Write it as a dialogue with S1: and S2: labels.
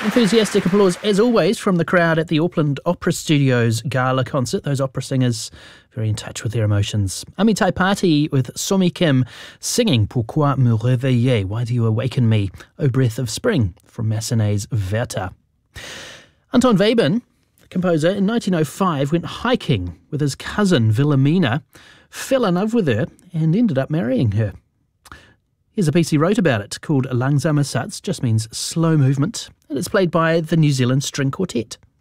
S1: Enthusiastic applause, as always, from the crowd at the Auckland Opera Studios gala concert. Those opera singers very in touch with their emotions. Amitai Party with Somi Kim singing Pourquoi me réveiller? Why do you awaken me? O Breath of Spring from Massenet's Werther. Anton Webern, the composer, in 1905 went hiking with his cousin Wilhelmina, fell in love with her and ended up marrying her. Here's a piece he wrote about it called Langsamer Satz, just means slow movement, and it's played by the New Zealand String Quartet.